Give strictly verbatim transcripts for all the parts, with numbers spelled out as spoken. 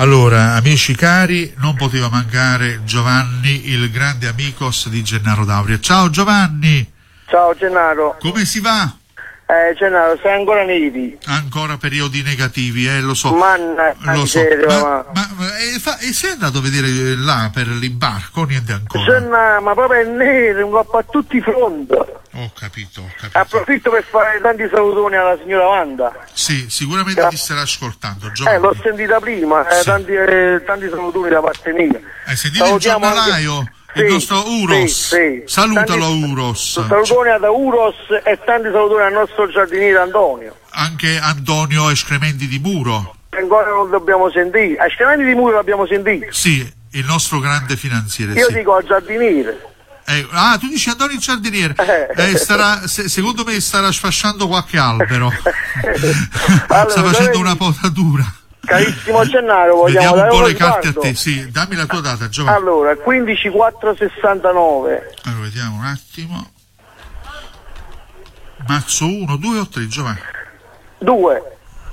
Allora, amici cari, non poteva mancare Giovanni, il grande amicos di Gennaro D'Auria. Ciao Giovanni! Ciao Gennaro. Come si va? Eh, Gennaro, sei ancora neri? Ancora periodi negativi, eh, lo so. Mannaggia, lo so. serio, Ma, ma... ma, ma e, fa, e sei andato a vedere là per l'imbarco? Niente ancora. Senna, ma proprio è nero, un colpo a tutti i fronti. Ho capito, ho capito. Approfitto per fare tanti salutoni alla signora Wanda. Sì, sicuramente Gra- ti starà ascoltando, Giovanni. Eh, l'ho sentita prima, eh, Sì. tanti, eh, tanti salutoni da parte mia. Hai sentito il giornalaio? Anche... Il sì, nostro Uros. Sì, sì. Salutalo tanti... Uros. Salutoni ad Uros e tanti salutoni al nostro giardiniere Antonio. Anche Antonio Escrementi di Muro. Ancora non dobbiamo sentire. A Escrementi di Muro l'abbiamo sentito. Sì, il nostro grande finanziere. Io sì. dico al giardiniere. Eh, ah, tu dici Antonio il giardiniere. Eh, starà, se, secondo me starà sfasciando qualche albero. Allora, sta facendo dove... una potatura. Carissimo Gennaro, vogliamo Vediamo un dare po' uno le carte a sguardo? te. Sì, dammi la tua data, Giovanni. Allora, quindici quattro sessantanove. Allora, vediamo un attimo. Mazzo uno, due o tre, Giovanni? due.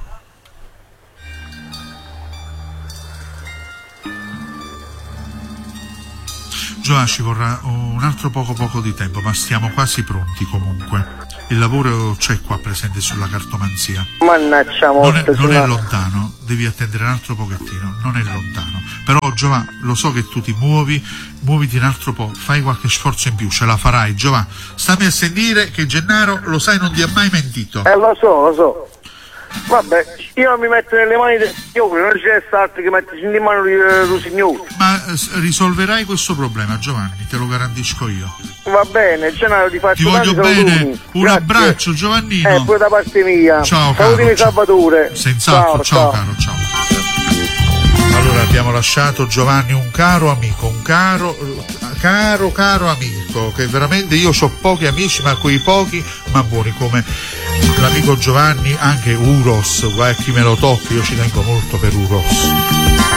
Giovanni, ci vorrà un altro poco poco di tempo, ma stiamo quasi pronti comunque. Il lavoro c'è qua presente sulla cartomanzia. Mannaggia Non è, morte. non è sulla- lontano, devi attendere un altro pochettino, non è lontano. Però Giovanni, lo so che tu ti muovi, muoviti un altro po', fai qualche sforzo in più, ce la farai. Giovanni, stammi a sentire che Gennaro, lo sai, non ti ha mai mentito. Eh, lo so, lo so. Vabbè, io mi metto nelle mani del Signore, non c'è altro che mettersi in mano del Signore. Ma eh, s- risolverai questo problema, Giovanni, te lo garantisco io. Va bene, Gennaro, ti faccio Ti voglio tanti bene, salutoni. un Grazie. abbraccio Giovannino. Eh, pure da parte mia. Ciao Salutini caro, ciao. Salvatore. Senz'altro, ciao, ciao. caro, ciao. Allora abbiamo lasciato Giovanni, un caro amico, un caro, caro, caro amico, che veramente io ho pochi amici, ma quei pochi, ma buoni, come l'amico Giovanni, anche Uros, guarda chi me lo tocca, io ci tengo molto per Uros.